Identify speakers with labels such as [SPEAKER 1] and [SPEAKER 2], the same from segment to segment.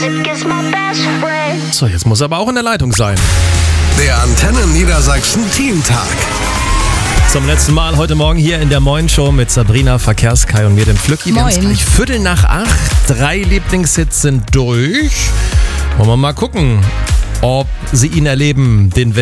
[SPEAKER 1] So, jetzt muss er aber auch in der Leitung sein.
[SPEAKER 2] Der Antenne Niedersachsen Teamtag.
[SPEAKER 1] Zum letzten Mal heute Morgen hier in der Moin-Show mit Sabrina, Verkehrskai und mir, dem Flücki. Wir haben es gleich 7:45. 3 Lieblingshits sind durch. Wollen wir mal gucken, ob Sie ihn erleben, den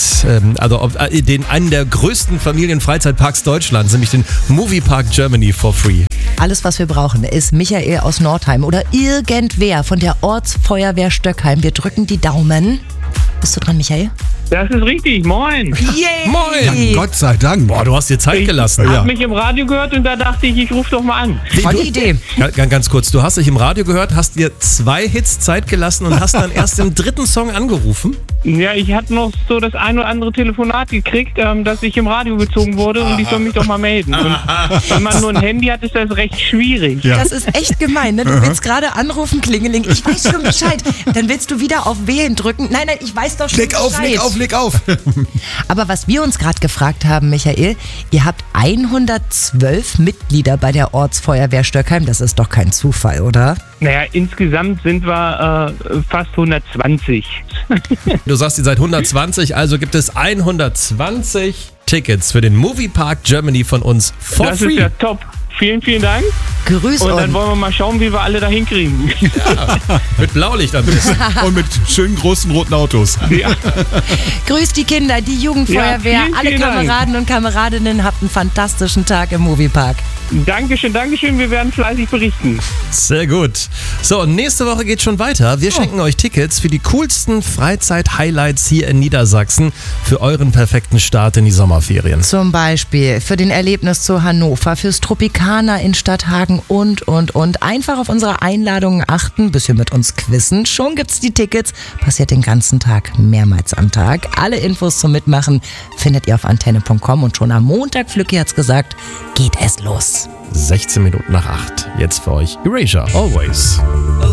[SPEAKER 1] einen der größten Familienfreizeitparks Deutschlands, nämlich den Moviepark Germany for free.
[SPEAKER 3] Alles, was wir brauchen, ist Michael aus Nordheim oder irgendwer von der Ortsfeuerwehr Stöckheim. Wir drücken die Daumen. Bist du dran, Michael?
[SPEAKER 4] Das ist richtig, moin.
[SPEAKER 3] Yay!
[SPEAKER 1] Moin!
[SPEAKER 5] Gott sei Dank.
[SPEAKER 1] Boah, du hast dir Zeit gelassen.
[SPEAKER 4] Ich habe mich im Radio gehört und da dachte ich rufe doch mal an.
[SPEAKER 3] Tolle Idee.
[SPEAKER 1] Ganz kurz, du hast dich im Radio gehört, hast dir 2 Hits Zeit gelassen und hast dann erst im 3. Song angerufen?
[SPEAKER 4] Ja, ich hatte noch so das ein oder andere Telefonat gekriegt, dass ich im Radio gezogen wurde und ich soll mich doch mal melden. Und wenn man nur ein Handy hat, ist das recht schwierig.
[SPEAKER 5] Ja.
[SPEAKER 3] Das ist echt gemein, ne? Du willst gerade anrufen, Klingeling. Ich weiß schon Bescheid. Dann willst du wieder auf Wählen drücken. Nein, ich weiß doch schon
[SPEAKER 5] Leg auf,
[SPEAKER 3] Bescheid.
[SPEAKER 5] leg auf.
[SPEAKER 3] Aber was wir uns gerade gefragt haben, Michael, ihr habt 112 Mitglieder bei der Ortsfeuerwehr Stöckheim. Das ist doch kein Zufall, oder?
[SPEAKER 4] Naja, insgesamt sind wir fast 120.
[SPEAKER 1] Du sagst, ihr seid 120, also gibt es 120 Tickets für den Moviepark Germany von uns for
[SPEAKER 4] Das
[SPEAKER 1] free.
[SPEAKER 4] ist ja top. Vielen, vielen Dank.
[SPEAKER 3] Grüß
[SPEAKER 4] Und dann
[SPEAKER 3] uns.
[SPEAKER 4] wollen wir mal schauen, wie wir alle da hinkriegen.
[SPEAKER 1] Mit Blaulicht am besten.
[SPEAKER 5] Und mit schönen großen roten Autos.
[SPEAKER 4] Ja.
[SPEAKER 3] Grüß die Kinder, die Jugendfeuerwehr,
[SPEAKER 4] Ja, vielen,
[SPEAKER 3] alle
[SPEAKER 4] vielen Dank.
[SPEAKER 3] Kameraden und Kameradinnen. Habt einen fantastischen Tag im Moviepark.
[SPEAKER 4] Dankeschön. Wir werden fleißig berichten.
[SPEAKER 1] Sehr gut. So, und nächste Woche geht schon weiter. Wir schenken euch Tickets für die coolsten Freizeit-Highlights hier in Niedersachsen für euren perfekten Start in die Sommerferien.
[SPEAKER 3] Zum Beispiel für den Erlebnis zu Hannover, fürs Tropicana in Stadthagen und. Einfach auf unsere Einladungen achten, bisschen mit uns quizzen. Schon gibt's die Tickets. Passiert den ganzen Tag, mehrmals am Tag. Alle Infos zum Mitmachen findet ihr auf antenne.com und schon am Montag, Flücki hat's gesagt, geht es los.
[SPEAKER 1] 16 Minuten nach 8. Jetzt für euch Erasure. Always.